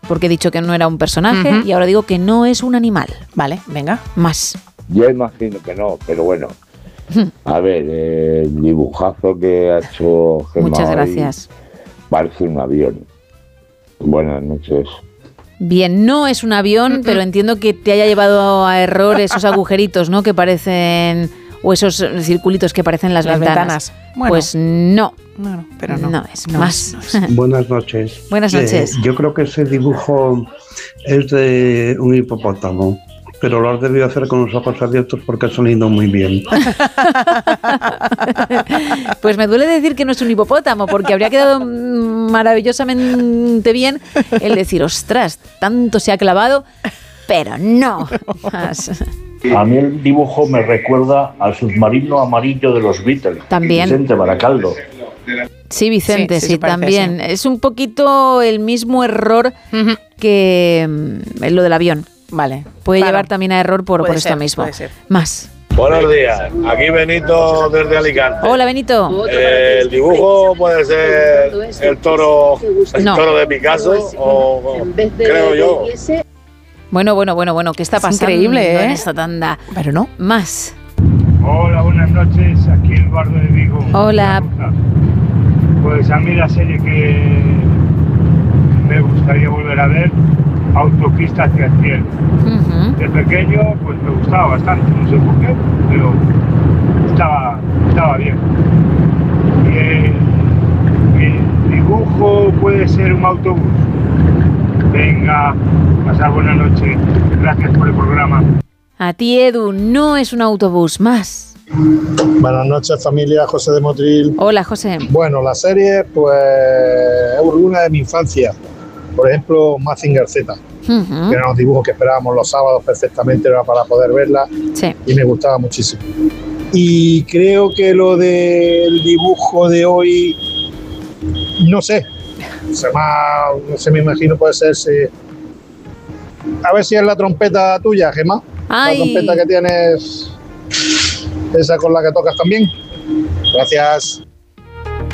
porque he dicho que no era un personaje y ahora digo que no es un animal. Vale, venga. Más. Yo imagino que no, pero bueno. A ver, el dibujazo que ha hecho Gemma. Muchas gracias. Parece un avión. Buenas noches. Bien, no es un avión, pero entiendo que te haya llevado a error esos agujeritos, ¿no? Que parecen, o esos circulitos que parecen las ventanas. Bueno, pues no. No, pero no. No es más. Buenas noches. Buenas noches. Yo creo que ese dibujo es de un hipopótamo, pero lo has debido hacer con los ojos abiertos porque ha sonido muy bien. Pues me duele decir que no es un hipopótamo, porque habría quedado maravillosamente bien el decir, ostras, tanto se ha clavado, pero no. A mí el dibujo me recuerda al submarino amarillo de los Beatles. También. Vicente Baracaldo. Sí, Vicente, sí, parece, también. sí. Es un poquito el mismo error que lo del avión. Vale. Puede Claro. llevar también a error por esto mismo. Puede ser. Más. Buenos días, aquí Benito desde Alicante. Hola, Benito. El dibujo puede ser el toro de Picasso o creo yo. Bueno, ¿qué está Es pasando increíble, ¿eh? en esta tanda? Pero no. Más. Hola, buenas noches, aquí Eduardo de Vigo. Hola. Pues a mí la serie que me gustaría volver a ver, Autopista hacia el cielo. De pequeño pues me gustaba bastante, no sé por qué, pero estaba bien. Y el dibujo puede ser un autobús. Venga, pasad buena noche, gracias por el programa. A ti, Edu, no es un autobús. Más. Buenas noches, familia. José de Motril. Hola, José. Bueno, la serie, pues, es una de mi infancia. Por ejemplo, Mazinger Z, que eran los dibujos que esperábamos los sábados perfectamente, era para poder verla, Sí. y me gustaba muchísimo. Y creo que lo del dibujo de hoy, no sé, no sé, me imagino puede ser, a ver si es la trompeta tuya, Gemma. Ay. La trompeta que tienes, esa con la que tocas también. Gracias.